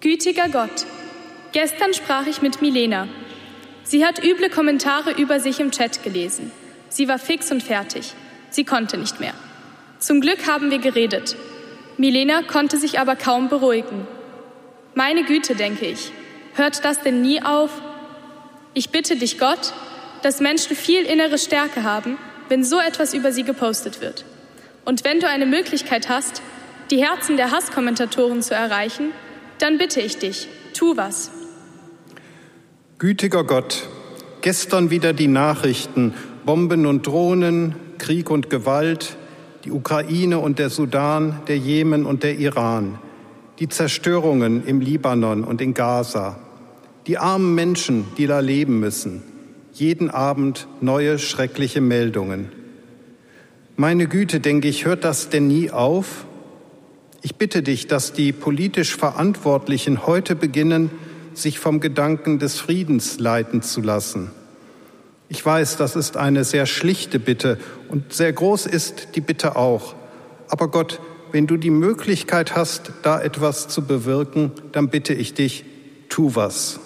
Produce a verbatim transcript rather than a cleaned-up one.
Gütiger Gott, gestern sprach ich mit Milena. Sie hat üble Kommentare über sich im Chat gelesen. Sie war fix und fertig. Sie konnte nicht mehr. Zum Glück haben wir geredet. Milena konnte sich aber kaum beruhigen. Meine Güte, denke ich, hört das denn nie auf? Ich bitte dich, Gott, dass Menschen viel innere Stärke haben, wenn so etwas über sie gepostet wird. Und wenn du eine Möglichkeit hast, die Herzen der Hasskommentatoren zu erreichen, dann bitte ich dich, tu was. Gütiger Gott, gestern wieder die Nachrichten, Bomben und Drohnen, Krieg und Gewalt, die Ukraine und der Sudan, der Jemen und der Iran, die Zerstörungen im Libanon und in Gaza, die armen Menschen, die da leben müssen, jeden Abend neue schreckliche Meldungen. Meine Güte, denke ich, hört das denn nie auf? Ich bitte dich, dass die politisch Verantwortlichen heute beginnen, sich vom Gedanken des Friedens leiten zu lassen. Ich weiß, das ist eine sehr schlichte Bitte und sehr groß ist die Bitte auch. Aber Gott, wenn du die Möglichkeit hast, da etwas zu bewirken, dann bitte ich dich, tu was.